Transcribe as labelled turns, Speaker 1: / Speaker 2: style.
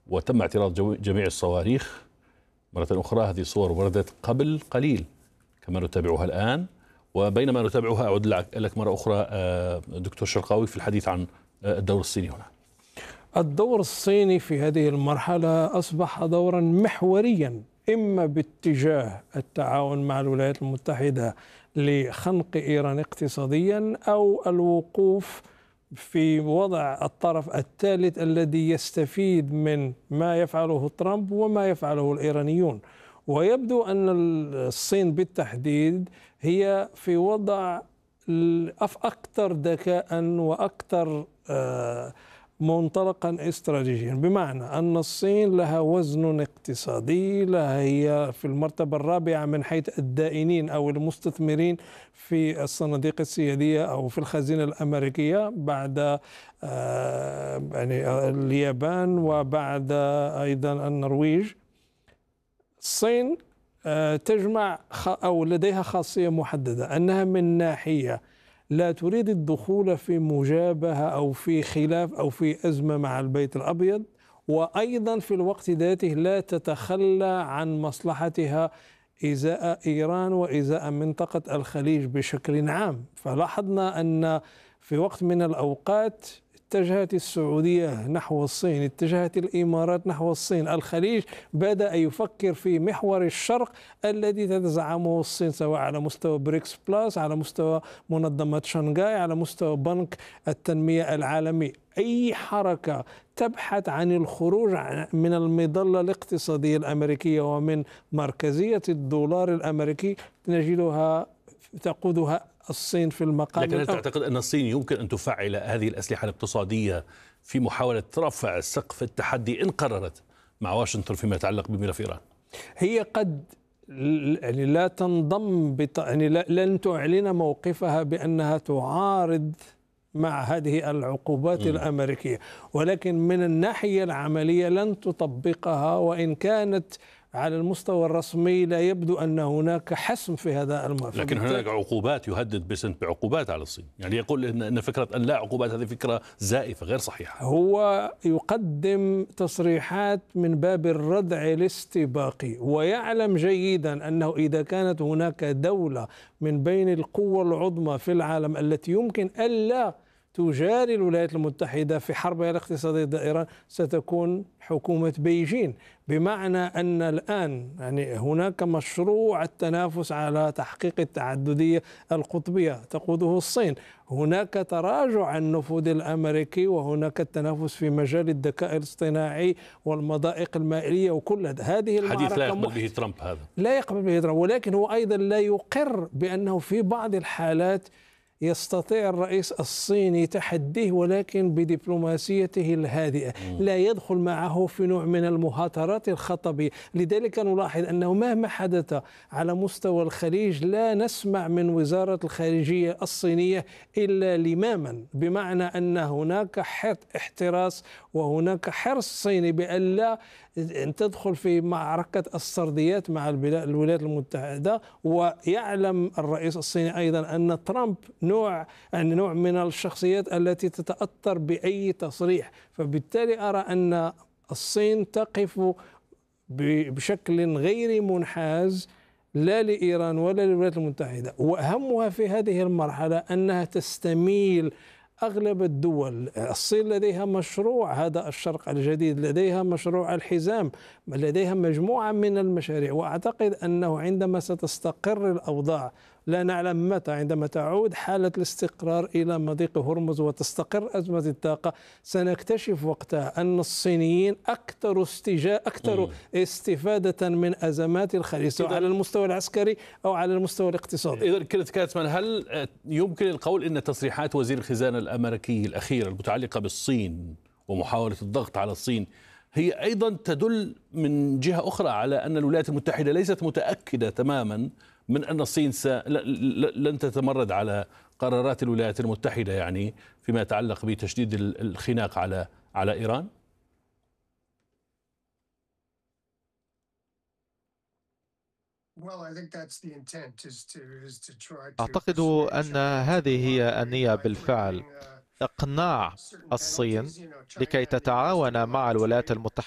Speaker 1: وتم اعتراض جميع الصواريخ. مرة أخرى هذه الصور وردت قبل قليل كما نتابعها الآن. وبينما نتابعها أعود لك مرة أخرى دكتور شرقاوي في الحديث عن الدور الصيني هنا.
Speaker 2: الدور الصيني في هذه المرحلة أصبح دورا محوريا، إما باتجاه التعاون مع الولايات المتحدة لخنق إيران اقتصاديا، أو الوقوف في وضع الطرف الثالث الذي يستفيد من ما يفعله ترامب وما يفعله الإيرانيون. ويبدو أن الصين بالتحديد هي في وضع أكثر ذكاء وأكثر منطلقا استراتيجيا، بمعنى أن الصين لها وزن اقتصادي، هي في المرتبة الرابعة من حيث الدائنين أو المستثمرين في الصناديق السيادية أو في الخزينة الأمريكية بعد يعني اليابان وبعد أيضا النرويج. الصين تجمع أو لديها خاصية محددة، أنها من ناحية لا تريد الدخول في مجابهة أو في خلاف أو في أزمة مع البيت الأبيض، وأيضا في الوقت ذاته لا تتخلى عن مصلحتها إزاء إيران وإزاء منطقة الخليج بشكل عام. فلاحظنا أن في وقت من الأوقات اتجهت السعودية نحو الصين، اتجهت الإمارات نحو الصين، الخليج بدأ يفكر في محور الشرق الذي تزعمه الصين، سواء على مستوى بريكس بلاس، على مستوى منظمة شنغهاي، على مستوى بنك التنمية العالمي. أي حركة تبحث عن الخروج من المظلة الاقتصادية الأمريكية ومن مركزية الدولار الأمريكي نجدها تقودها الصين في المقام.
Speaker 1: لكن هل تعتقد أن الصين يمكن أن تفعل هذه الأسلحة الاقتصادية في محاولة رفع سقف التحدي إن قررت مع واشنطن فيما يتعلق بملف إيران؟
Speaker 2: هي قد يعني لا تنضم يعني لن تعلن موقفها بأنها تعارض مع هذه العقوبات الأمريكية، ولكن من الناحية العملية لن تطبقها، وإن كانت على المستوى الرسمي لا يبدو أن هناك حسم في هذا الملف.
Speaker 1: لكن هناك عقوبات، يهدد بيسنت بعقوبات على الصين، يعني يقول إن فكرة أن لا عقوبات هذه فكرة زائفة غير صحيحة.
Speaker 2: هو يقدم تصريحات من باب الردع الاستباقي، ويعلم جيدا أنه إذا كانت هناك دولة من بين القوى العظمى في العالم التي يمكن ألا تجاري الولايات المتحدة في حربها الاقتصادية ضد إيران ستكون حكومة بيجين، بمعنى أن الآن يعني هناك مشروع التنافس على تحقيق التعددية القطبية تقوده الصين، هناك تراجع النفوذ الأمريكي، وهناك التنافس في مجال الذكاء الاصطناعي والمضائق المائية، وكل هذه المعركة
Speaker 1: حديث لا يقبل به ترامب، هذا
Speaker 2: لا يقبل به ترامب، ولكن هو أيضا لا يقر بأنه في بعض الحالات يستطيع الرئيس الصيني تحديه، ولكن بدبلوماسيته الهادئة، لا يدخل معه في نوع من المهاترات الخطبية. لذلك نلاحظ أنه مهما حدث على مستوى الخليج لا نسمع من وزارة الخارجية الصينية إلا لماما، بمعنى أن هناك احتراس وهناك حرص صيني بألا أن تدخل في معركة السرديات مع الولايات المتحدة. ويعلم الرئيس الصيني أيضا أن ترامب نوع من الشخصيات التي تتأثر بأي تصريح، فبالتالي أرى أن الصين تقف بشكل غير منحاز لا لإيران ولا للولايات المتحدة، وأهمها في هذه المرحلة أنها تستميل أغلب الدول. الصين لديها مشروع هذا الشرق الجديد، لديها مشروع الحزام، لديها مجموعة من المشاريع، وأعتقد أنه عندما ستستقر الأوضاع، لا نعلم متى، عندما تعود حالة الاستقرار إلى مضيق هرمز وتستقر أزمة الطاقة، سنكتشف وقتها أن الصينيين أكثر استفادة من أزمات الخليج، سواء على المستوى العسكري أو على المستوى الاقتصادي.
Speaker 1: إذا كنت كاتمان، هل يمكن القول أن تصريحات وزير الخزانة الأمريكي الأخيرة المتعلقة بالصين ومحاولة الضغط على الصين هي أيضا تدل من جهة أخرى على أن الولايات المتحدة ليست متأكدة تماما من أن الصين لن تتمرد على قرارات الولايات المتحدة، يعني فيما يتعلق بتشديد الخناق على إيران؟
Speaker 3: أعتقد أن هذه هي النية بالفعل، إقناع الصين لكي تتعاون مع الولايات المتحدة